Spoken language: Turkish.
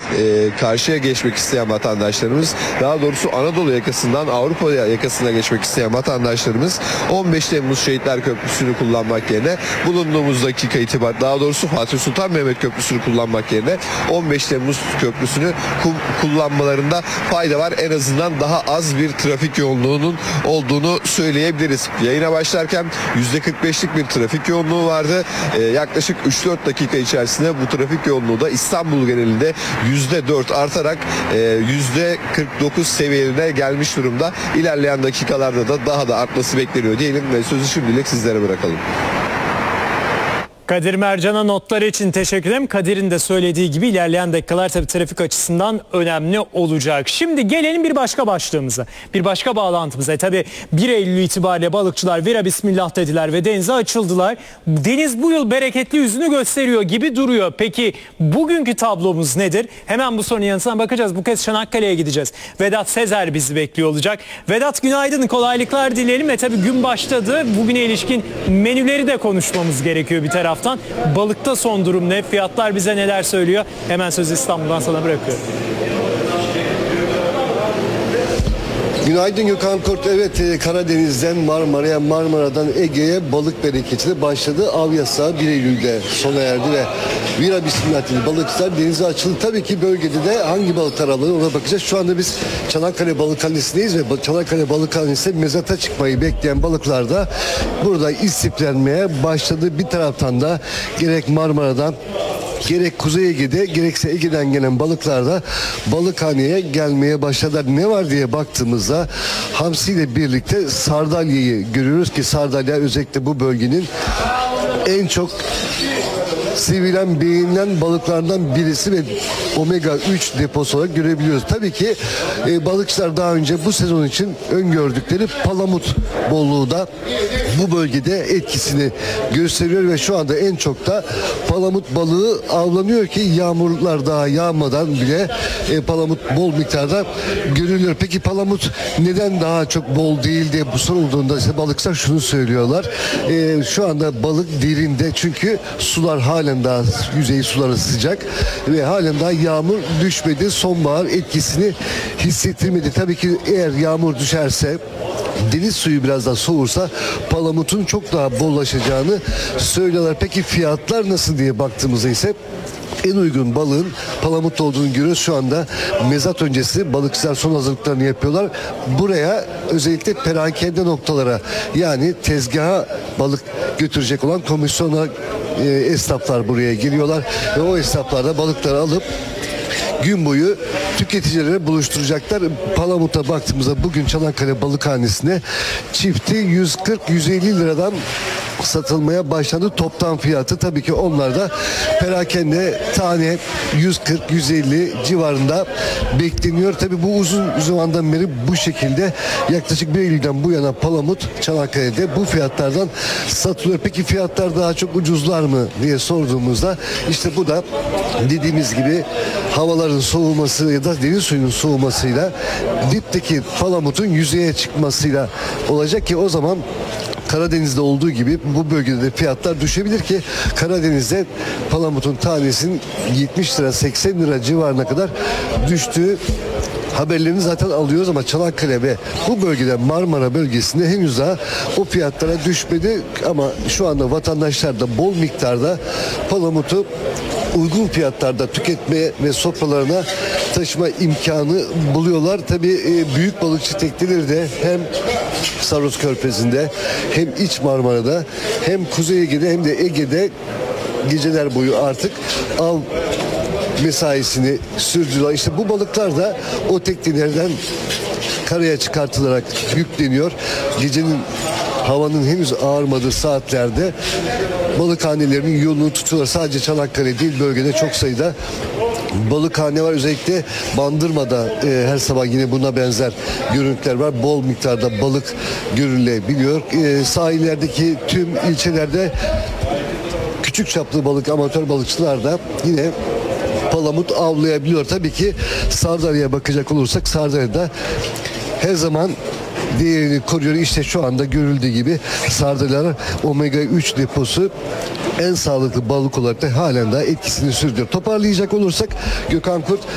karşıya geçmek isteyen vatandaşlarımız, daha doğrusu Anadolu yakasından Avrupa yakasına geçmek isteyen vatandaşlarımız 15 Temmuz Şehitler Köprüsü'nü kullanmak yerine bulunduğumuz dakika itibar, daha doğrusu Fatih Sultan Mehmet Köprüsü'nü kullanmak yerine 15 Temmuz Köprüsü'nü kullanmalarında fayda var. En azından daha az bir trafik yoğunluğunun olduğunu söyleyebiliriz. Yayına başlarken %45'lik bir trafik yoğunluğu vardı. Yaklaşık 3-4 dakika içerisinde bu trafik yoğunluğu da İstanbul genelinde %4 artarak %49 seviyelerine gelmiş durumda. İlerleyen dakikalarda da daha da artması bekleniyor diyelim ve sözü şimdilik sizlere bırakalım. Kadir Mercan'a notları için teşekkür ederim. Kadir'in de söylediği gibi ilerleyen dakikalar tabii trafik açısından önemli olacak. Şimdi gelelim bir başka başlığımıza, bir başka bağlantımıza. Tabii 1 Eylül itibariyle balıkçılar vira bismillah dediler ve denize açıldılar. Deniz bu yıl bereketli yüzünü gösteriyor gibi duruyor. Peki bugünkü tablomuz nedir? Hemen bu sorunun yanıtına bakacağız. Bu kez Çanakkale'ye gideceğiz. Vedat Sezer bizi bekliyor olacak. Vedat, günaydın, kolaylıklar dileyelim ve tabii gün başladı. Bugüne ilişkin menüleri de konuşmamız gerekiyor bir taraftan. Balıkta son durum ne? Fiyatlar bize neler söylüyor? Hemen sözü İstanbul'dan sana bırakıyorum. Günaydın Gökhan Kurt. Evet, Karadeniz'den Marmara'ya, Marmara'dan Ege'ye balık bereketi başladı. Av yasağı 1 Eylül'de sona erdi ve vira bismillah dedi. Balıkçılar denize açıldı. Tabii ki bölgede de hangi balıklar alınır ona bakacağız. Şu anda biz Çanakkale Balıkhanesi'ndeyiz ve Çanakkale Balıkhanesi mezata çıkmayı bekleyen balıklar da burada istiflenmeye başladı. Bir taraftan da gerek Marmara'dan gerek Kuzey Ege'de gerekse Ege'den gelen balıklar da balıkhaneye gelmeye başladılar. Ne var diye baktığımızda hamsi ile birlikte sardalyayı görüyoruz ki sardalya özellikle bu bölgenin en çok sevilen, beğenilen balıklardan birisi ve omega 3 deposu olarak görebiliyoruz. Tabii ki balıkçılar daha önce bu sezon için öngördükleri palamut bolluğu da bu bölgede etkisini gösteriyor ve şu anda en çok da palamut balığı avlanıyor ki yağmurlar daha yağmadan bile palamut bol miktarda görülüyor. Peki palamut neden daha çok bol değil diye bu sorulduğunda ise balıkçılar şunu söylüyorlar. Şu anda balık derinde çünkü sular halen daha yüzey suları sıcak ve halen daha yağmur düşmedi. Sonbahar etkisini hissettirmedi. Tabii ki eğer yağmur düşerse deniz suyu biraz daha soğursa palamutun çok daha bollaşacağını söylüyorlar. Peki fiyatlar nasıl diye baktığımızda ise en uygun balığın palamut olduğunu görüyoruz. Şu anda mezat öncesi balıkçılar son hazırlıklarını yapıyorlar. Buraya özellikle perakende noktalara yani tezgaha balık götürecek olan komisyona esnaflar buraya geliyorlar ve o esnaflar balıkları alıp gün boyu tüketicilere buluşturacaklar. Palamut'a baktığımızda bugün Çanakkale Balıkhanesi'ne çifti 140-150 liradan satılmaya başlandı. Toptan fiyatı tabii ki onlar da perakende tane 140-150 civarında bekleniyor. Tabii bu uzun zamandan beri bu şekilde yaklaşık 1 Eylül'den bu yana palamut Çanakkale'de bu fiyatlardan satılıyor. Peki fiyatlar daha çok ucuzlar mı diye sorduğumuzda işte bu da dediğimiz gibi havaların soğuması ya da deniz suyunun soğumasıyla dipteki palamutun yüzeye çıkmasıyla olacak ki o zaman Karadeniz'de olduğu gibi bu bölgede de fiyatlar düşebilir ki Karadeniz'de palamutun tanesinin 70 lira 80 lira civarına kadar düştüğü haberlerini zaten alıyoruz ama Çanakkale ve bu bölgede Marmara bölgesinde henüz daha o fiyatlara düşmedi ama şu anda vatandaşlar da bol miktarda palamutu uygun fiyatlarda tüketmeye ve sofralarına taşıma imkanı buluyorlar. Tabii büyük balıkçı tekneleri de hem Saros Körfezi'nde hem İç Marmara'da hem Kuzey Ege'de hem de Ege'de geceler boyu artık av mesaisini sürdürüyorlar. İşte bu balıklar da o teknelerden karaya çıkartılarak yükleniyor. Gecenin havanın henüz ağarmadığı saatlerde balıkhanelerinin yolunu tutuyorlar. Sadece Çanakkale değil bölgede çok sayıda balıkhane var. Özellikle Bandırma'da her sabah yine buna benzer görüntüler var. Bol miktarda balık görülebiliyor. Sahillerdeki tüm ilçelerde küçük çaplı balık amatör balıkçılar da yine palamut avlayabiliyor. Tabii ki Sardalya'ya bakacak olursak Sardalya'da her zaman değerini koruyor. İşte şu anda görüldüğü gibi sardalyalar omega 3 deposu en sağlıklı balık olarak da halen daha etkisini sürdürüyor. Toparlayacak olursak Gökhan Kurt